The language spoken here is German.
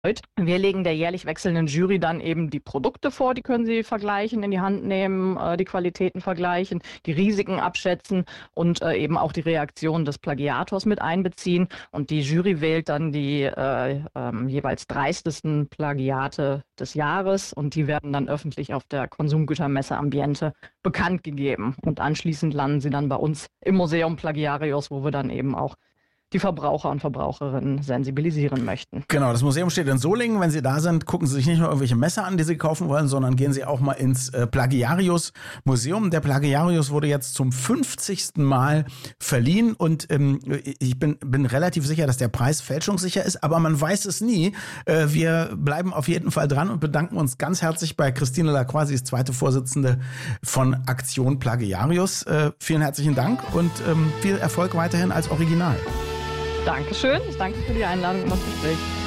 Wir legen der jährlich wechselnden Jury dann eben die Produkte vor, die können sie vergleichen, in die Hand nehmen, die Qualitäten vergleichen, die Risiken abschätzen und eben auch die Reaktion des Plagiators mit einbeziehen. Und die Jury wählt dann die jeweils dreistesten Plagiate des Jahres und die werden dann öffentlich auf der Konsumgütermesse Ambiente bekannt gegeben. Und anschließend landen sie dann bei uns im Museum Plagiarius, wo wir dann eben auch die Verbraucher und Verbraucherinnen sensibilisieren möchten. Genau, das Museum steht in Solingen. Wenn Sie da sind, gucken Sie sich nicht nur irgendwelche Messer an, die Sie kaufen wollen, sondern gehen Sie auch mal ins Plagiarius-Museum. Der Plagiarius wurde jetzt zum 50. Mal verliehen und ich bin relativ sicher, dass der Preis fälschungssicher ist, aber man weiß es nie. Wir bleiben auf jeden Fall dran und bedanken uns ganz herzlich bei Christine Lacroix, sie ist zweite Vorsitzende von Aktion Plagiarius. Vielen herzlichen Dank und viel Erfolg weiterhin als Original. Dankeschön. Ich danke für die Einladung und das Gespräch.